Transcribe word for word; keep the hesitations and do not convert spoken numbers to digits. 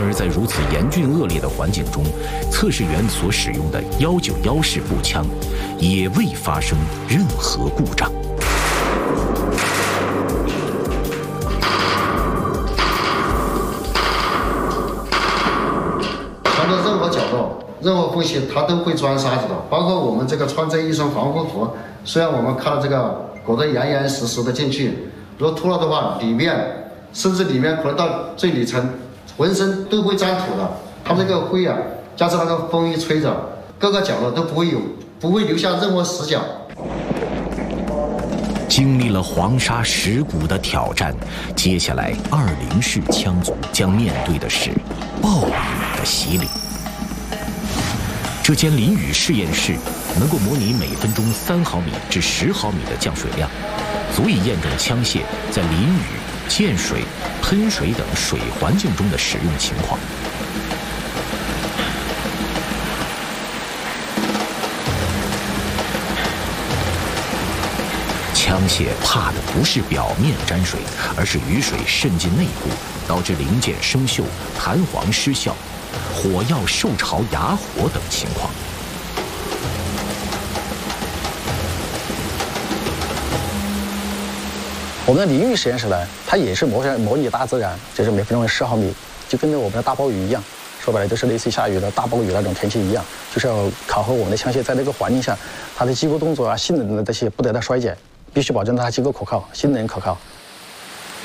而在如此严峻恶劣的环境中，测试员所使用的幺九幺式步枪也未发生任何故障。 穿到任何角度、任何缝隙，它都会钻沙子的。包括我们这个穿这一身防护服，虽然我们看到这个裹得严严实实的进去，如果脱了的话，里面。 甚至里面可能到最里层，浑身都会沾土的。它这个灰啊，加上那个风一吹着，各个角落都不会有，不会留下任何死角。 经历了黄沙蚀骨的挑战，接下来二零式枪组将面对的是暴雨的洗礼。这间淋雨试验室能够模拟每分钟三毫米至十毫米的降水量，足以验证枪械在淋雨、 溅水、喷水等水环境中的使用情况。枪械怕的不是表面沾水，而是雨水渗进内部，导致零件生锈、弹簧失效、火药受潮哑火等情况。 我们的淋雨实验室呢，它也是模模拟大自然，就是每分钟十毫米，就跟着我们的大暴雨一样。说白了，就是类似于下雨的大暴雨那种天气一样，就是要考核我们的枪械在这个环境下，它的机构动作啊、性能的这些不得到衰减，必须保证它机构可靠、性能可靠。